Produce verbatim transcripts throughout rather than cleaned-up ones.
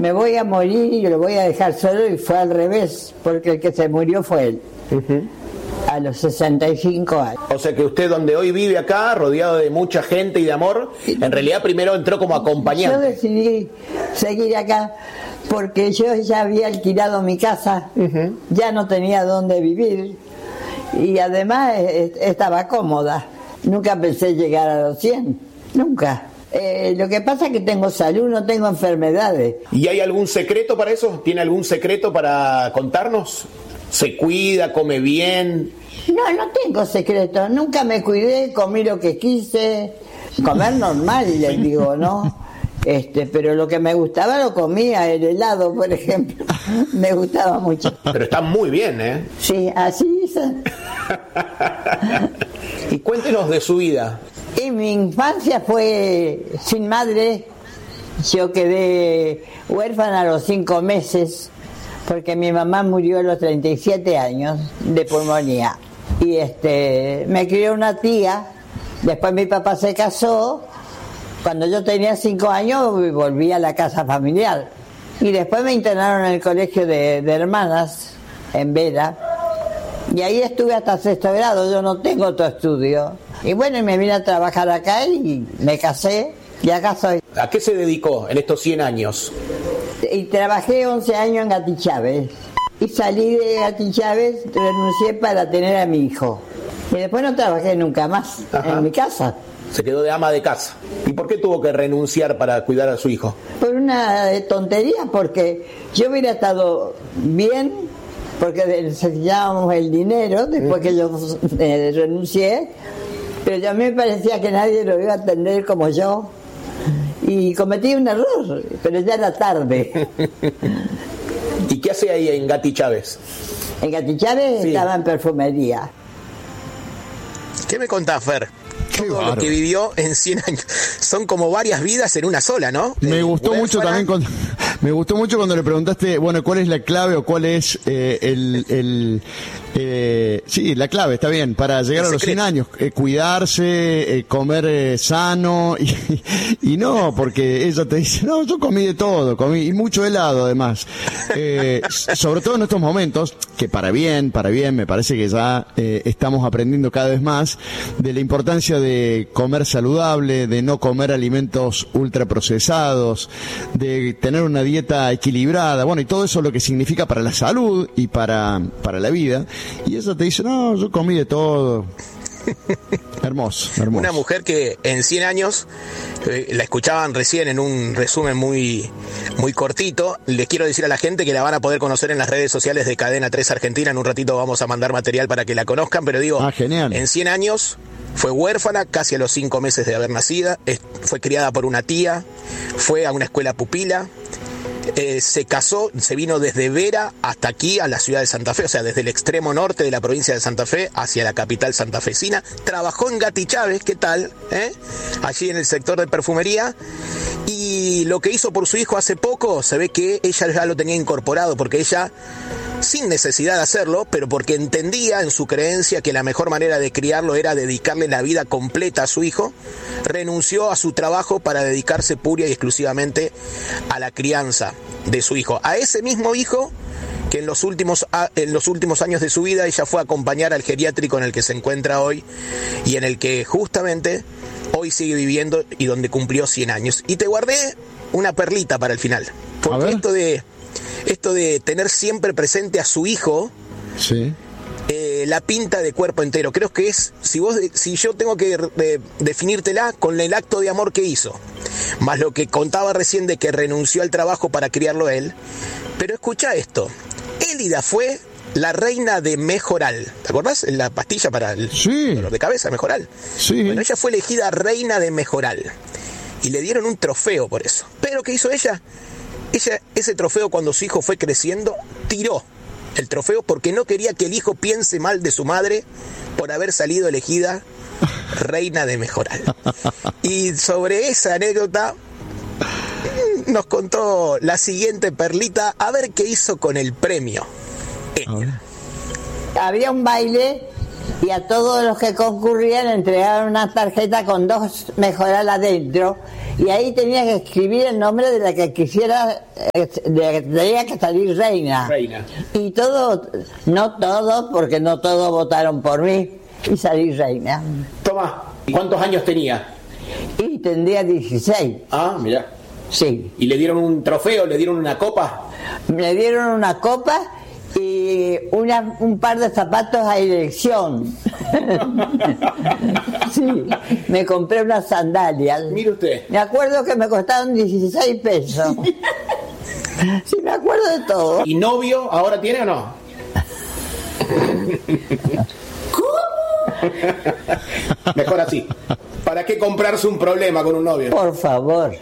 me voy a morir y lo voy a dejar solo, y fue al revés, porque el que se murió fue él. Uh-huh. A los sesenta y cinco años. O sea que usted, donde hoy vive acá, rodeado de mucha gente y de amor, en realidad primero entró como acompañante. Yo decidí seguir acá porque yo ya había alquilado mi casa, uh-huh. ya no tenía dónde vivir y además eh, estaba cómoda. Nunca pensé llegar a los cien, nunca. Eh, lo que pasa es que tengo salud, no tengo enfermedades. ¿Y hay algún secreto para eso? ¿Tiene algún secreto para contarnos? ¿Se cuida, come bien? No, no tengo secreto. Nunca me cuidé, comí lo que quise. Comer normal, les digo, ¿no? Este, pero lo que me gustaba lo comía, el helado, por ejemplo. Me gustaba mucho. Pero está muy bien, ¿eh? Sí, así es. Y cuéntenos de su vida. Y mi infancia fue sin madre. Yo quedé huérfana a los cinco meses. Porque mi mamá murió a los treinta y siete años de pulmonía. Y este, me crió una tía, después mi papá se casó, cuando yo tenía cinco años volví a la casa familiar. Y después me internaron en el colegio de, de hermanas, en Vera, y ahí estuve hasta sexto grado, yo no tengo otro estudio. Y bueno, me vine a trabajar acá y me casé, y acá soy. ¿A qué se dedicó en estos cien años? Y trabajé once años en Gati Chávez. Y salí de Gati Chávez, renuncié para tener a mi hijo. Y después no trabajé nunca más. Ajá. En mi casa. Se quedó de ama de casa. ¿Y por qué tuvo que renunciar para cuidar a su hijo? Por una tontería, porque yo hubiera estado bien, porque necesitábamos el dinero después uh-huh. que yo eh, renuncié, pero a mí me parecía que nadie lo iba a atender como yo. Y cometí un error, pero ya era tarde. ¿Y qué hace ahí en Gati Chávez? En Gati Chávez sí. Estaba en perfumería. ¿Qué me contás, Fer? Todo lo que vivió en cien años. Son como varias vidas en una sola, ¿no? Me eh, gustó mucho también cuando, me gustó mucho cuando le preguntaste, bueno, ¿cuál es la clave o cuál es eh, el, el eh, sí, la clave, está bien, para llegar a los cien años, eh, cuidarse, eh, comer eh, sano y, y no, porque ella te dice, no, yo comí de todo, comí y mucho helado además. Eh, sobre todo en estos momentos, que para bien, para bien, me parece que ya eh, estamos aprendiendo cada vez más de la importancia de comer saludable, de no comer alimentos ultraprocesados, de tener una dieta equilibrada, bueno, y todo eso lo que significa para la salud y para, para la vida. Y ella te dice, no, yo comí de todo. Hermoso, hermoso. Una mujer que en cien años, eh, la escuchaban recién en un resumen muy, muy cortito. Les quiero decir a la gente que la van a poder conocer en las redes sociales de Cadena tres Argentina. En un ratito vamos a mandar material para que la conozcan, pero digo, ah, genial. En cien años fue huérfana casi a los cinco meses de haber nacido, fue criada por una tía, fue a una escuela pupila. Eh, se casó, se vino desde Vera hasta aquí a la ciudad de Santa Fe, o sea, desde el extremo norte de la provincia de Santa Fe hacia la capital santafesina. Trabajó en Gati Chávez, ¿qué tal? ¿Eh? Allí en el sector de perfumería. Y lo que hizo por su hijo hace poco, se ve que ella ya lo tenía incorporado, porque ella, sin necesidad de hacerlo, pero porque entendía en su creencia que la mejor manera de criarlo era dedicarle la vida completa a su hijo, renunció a su trabajo para dedicarse pura y exclusivamente a la crianza de su hijo. A ese mismo hijo que en los últimos, en los últimos años de su vida ella fue a acompañar al geriátrico en el que se encuentra hoy y en el que justamente hoy sigue viviendo y donde cumplió cien años. Y te guardé una perlita para el final, porque esto de esto de tener siempre presente a su hijo, sí. eh, la pinta de cuerpo entero. Creo que es, si vos, si yo tengo que de, definírtela con el acto de amor que hizo, más lo que contaba recién de que renunció al trabajo para criarlo él. Pero escucha esto, Élida fue la reina de Mejoral. ¿Te acordás? La pastilla para el sí. dolor de cabeza, Mejoral. Sí. Bueno, ella fue elegida reina de Mejoral y le dieron un trofeo por eso. Pero ¿qué hizo ella? Ella, ese trofeo, cuando su hijo fue creciendo, tiró el trofeo porque no quería que el hijo piense mal de su madre por haber salido elegida reina de Mejoral. Y sobre esa anécdota nos contó la siguiente perlita, a ver qué hizo con el premio. Había un baile y a todos los que concurrían entregaban una tarjeta con dos mejoral adentro, y ahí tenía que escribir el nombre de la que quisiera, de la que tenía que salir reina. Reina. Y todo, no todos, porque no todos votaron por mí, y salí reina. Toma, ¿cuántos años tenía? Y tendría dieciséis. Ah, mira. Sí. ¿Y le dieron un trofeo, le dieron una copa? Me dieron una copa y una, un par de zapatos a elección. Sí, me compré unas sandalias. Mire usted. Me acuerdo que me costaron dieciséis pesos. Sí, me acuerdo de todo. ¿Y novio ahora tiene o no? ¿Cómo? Mejor así. ¿Para qué comprarse un problema con un novio? Por favor.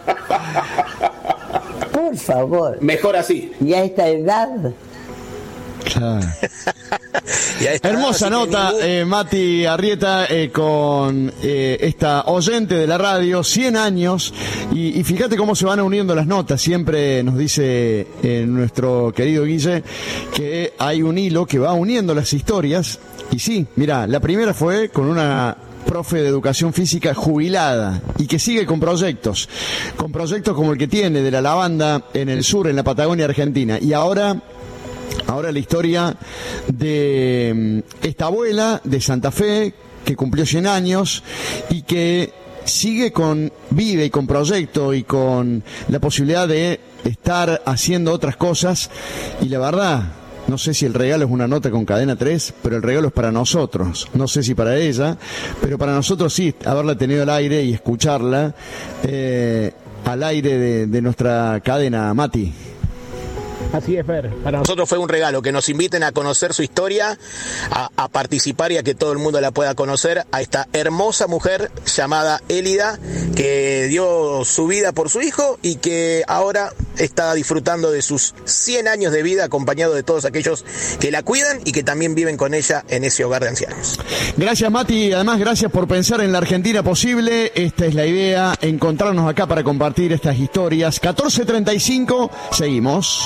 Por favor. Mejor así. Y a esta edad. Claro. Hermosa nota, ningún... eh, Mati Arrieta, eh, con eh, esta oyente de la radio, cien años, y, y fíjate cómo se van uniendo las notas. Siempre nos dice eh, nuestro querido Guille que hay un hilo que va uniendo las historias, y sí, mira, la primera fue con una profe de educación física jubilada y que sigue con proyectos, con proyectos como el que tiene de la lavanda en el sur, en la Patagonia Argentina, y ahora Ahora la historia de esta abuela de Santa Fe que cumplió cien años y que sigue con vida y con proyecto y con la posibilidad de estar haciendo otras cosas. Y la verdad, no sé si el regalo es una nota con Cadena tres, pero el regalo es para nosotros. No sé si para ella, pero para nosotros sí, haberla tenido al aire y escucharla eh, al aire de, de nuestra cadena, Mati. Así es, Fer. Para nosotros fue un regalo que nos inviten a conocer su historia, a, a participar y a que todo el mundo la pueda conocer, a esta hermosa mujer llamada Élida, que dio su vida por su hijo y que ahora está disfrutando de sus cien años de vida acompañado de todos aquellos que la cuidan y que también viven con ella en ese hogar de ancianos. Gracias, Mati. Además, gracias por pensar en la Argentina posible. Esta es la idea, encontrarnos acá para compartir estas historias. catorce treinta y cinco, seguimos.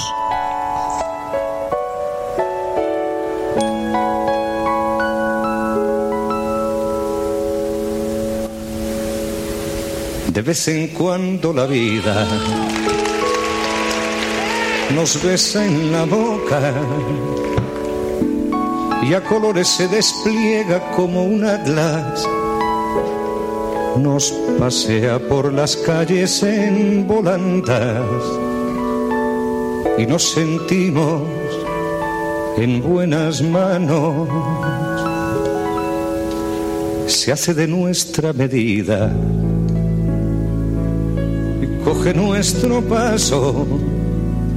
De vez en cuando la vida nos besa en la boca y a colores se despliega como un atlas. Nos pasea por las calles en volandas y nos sentimos en buenas manos. Se hace de nuestra medida, coge nuestro paso